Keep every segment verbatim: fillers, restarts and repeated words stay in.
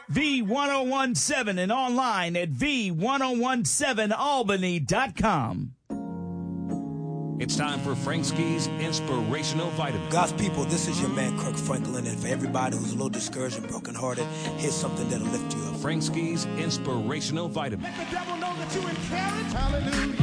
V ten seventeen and online at V ten seventeen Albany dot com. It's time for Frank Ski's Inspirational Vitamin. God's people, this is your man, Kirk Franklin, and for everybody who's a little discouraged and brokenhearted, here's something that'll lift you up. Frank Ski's Inspirational Vitamin. Let the devil know that you encourage. Hallelujah.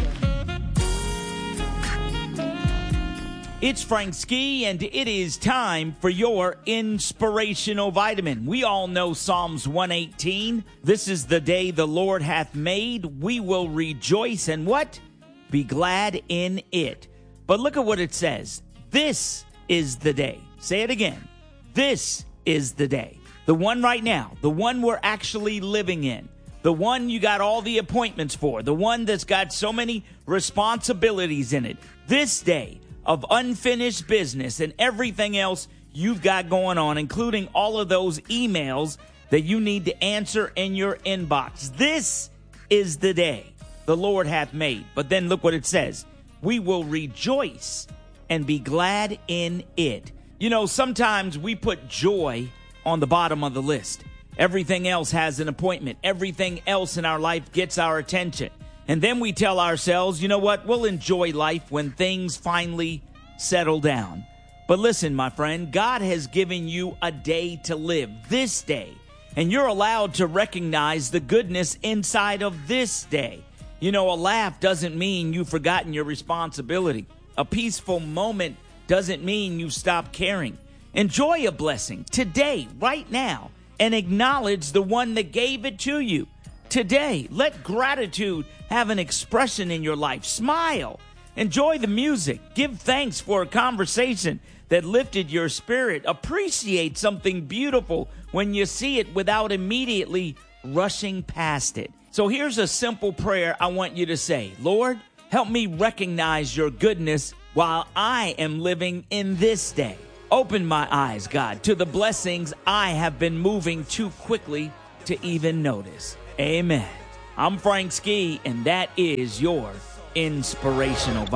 It's Frank Ski, and it is time for your Inspirational Vitamin. We all know Psalms one eighteen. This is the day the Lord hath made. We will rejoice and what? Be glad in it. But look at what it says. This is the day. Say it again. This is the day. The one right now. The one we're actually living in. The one you got all the appointments for. The one that's got so many responsibilities in it. This day of unfinished business and everything else you've got going on, including all of those emails that you need to answer in your inbox. This is the day the Lord hath made. But then look what it says. We will rejoice and be glad in it. You know, sometimes we put joy on the bottom of the list. Everything else has an appointment. Everything else in our life gets our attention. And then we tell ourselves, you know what, we'll enjoy life when things finally settle down. But listen, my friend, God has given you a day to live, this day. And you're allowed to recognize the goodness inside of this day. You know, a laugh doesn't mean you've forgotten your responsibility. A peaceful moment doesn't mean you stopped caring. Enjoy a blessing today, right now, and acknowledge the one that gave it to you. Today, let gratitude have an expression in your life. Smile. Enjoy the music. Give thanks for a conversation that lifted your spirit. Appreciate something beautiful when you see it without immediately rushing past it. So here's a simple prayer I want you to say. Lord, help me recognize your goodness while I am living in this day. Open my eyes, God, to the blessings I have been moving too quickly to even notice. Amen. I'm Frank Ski, and that is your Inspirational Vitamin.